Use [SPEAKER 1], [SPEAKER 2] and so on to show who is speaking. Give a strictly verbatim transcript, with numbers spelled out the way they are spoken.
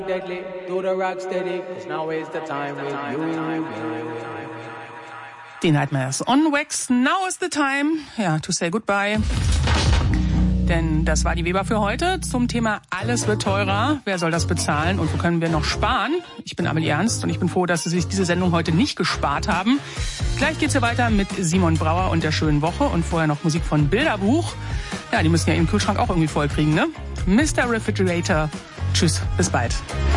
[SPEAKER 1] Deadly, do the rock steady, 'cause now is the time with you.
[SPEAKER 2] Die Nightmares on Wax, now is the time, ja, to say goodbye. Denn das war die Weber für heute zum Thema Alles wird teurer. Wer soll das bezahlen und wo können wir noch sparen? Ich bin Amelie Ernst und ich bin froh, dass Sie sich diese Sendung heute nicht gespart haben. Gleich geht's hier weiter mit Simon Brauer und der schönen Woche und vorher noch Musik von Bilderbuch. Ja, die müssen ja ihren Kühlschrank auch irgendwie voll kriegen, ne? Mister Refrigerator. Tschüss, bis bald.